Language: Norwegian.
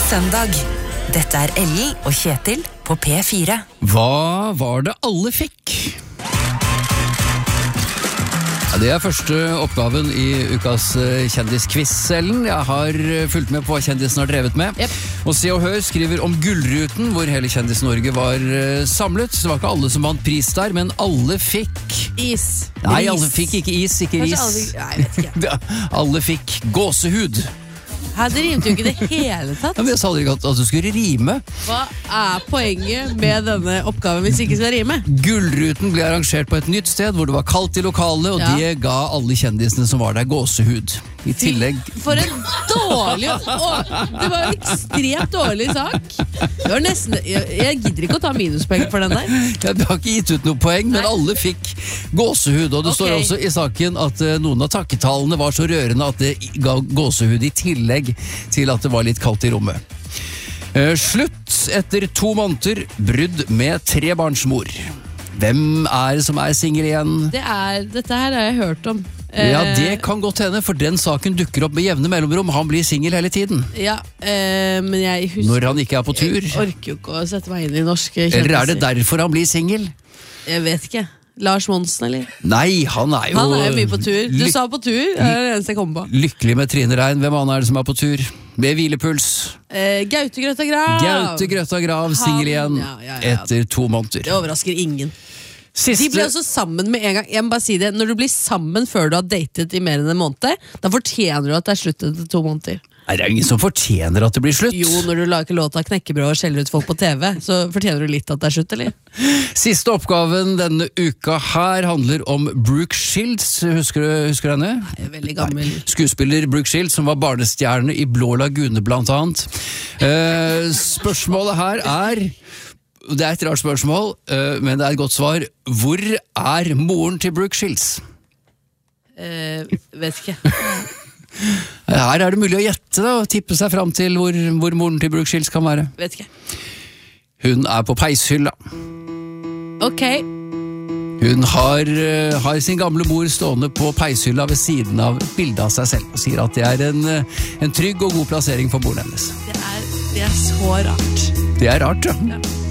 søndag. Dette Ellen og Kjetil på P4. Hva var det alle fikk? Ja, det første oppgaven i ukas kjendisquiz, Ellen. Jeg har fulgt med på hva kjendisen har drevet med. Yep. Og Se og Hør skriver om Gullruten, hvor hele Kjendis-Norge var samlet. Så det var ikke alle som vant pris der, men alle fikk... Is. Nei, alle fikk ikke is, ikke ris. Nei, jeg vet ikke. Alle fikk gåsehud. Her, det rimte jo ikke det hele tatt. Ja, men jeg sa aldri at du skulle rime. Hva poenget med denne oppgaven hvis ikke skal rime? Gullruten ble arrangert på et nytt sted hvor det var kaldt i lokalet, og det ga alle kjendisene som var der gåsehud. I tillegg... For en dårlig... det var en ekstremt dårlig sak. Det var nesten... Jeg gidder ikke å ta minuspoeng for den der. Ja, du har ikke gitt ut noe poeng, men alle fikk gåsehud, og det står også i saken at noen av takketallene var så rørende at det ga gåsehud i tillegg til at det var litt kaldt i rommet. Slutt etter 2 måneder, brudd med 3 barns mor. Hvem det som single igjen? Dette her har jeg hørt om. Ja, det kan godt hende, for den saken dukker opp med jevne mellomrom. Han blir single hele tiden. Ja, men jeg husker... Når han ikke på tur. Jeg orker jo ikke å sette meg inn i norske kjendiser. Eller det derfor han blir single? Jeg vet ikke. Lars Monsen, eller? Nei, han jo... Han jo mye på tur. Du sa på tur, det det eneste jeg kom på. Lykkelig med Trine Rein. Hvem annen det som på tur? Med hvilepuls. Gaute Grøtta Grav. Gaute Grøtta Grav, single igjen. Etter 2 måneder. Det overrasker ingen. De ble også sammen med en gang. Jeg må bare si det. Når du blir sammen før du har datet i mer enn en måned, da fortjener du at det slutt etter 2 måneder. Nei, det ingen som fortjener at det blir slutt. Jo, når du lager låta Knekkebrød og skjeller ut folk på TV, så fortjener du litt at det slutt, eller? Siste oppgaven denne uka her handler om Brooke Shields. Husker du henne? Nei, veldig gammel. Skuespiller Brooke Shields, som var barnestjerne i Blå Lagune blant annet. Spørsmålet her det et rart spørsmål, men det et godt svar. Hvor moren til Brooke Shields? Vet ikke. Her det mulig å gjette da, og tippe seg fram til hvor moren til Brooke Shields kan være. Vet ikke. Hun på peishylla. Ok. Hun har sin gamle mor stående på peishylla ved siden av bildet av seg selv, og sier at det en trygg og god plassering for moren hennes. Det så rart. Det rart, ja.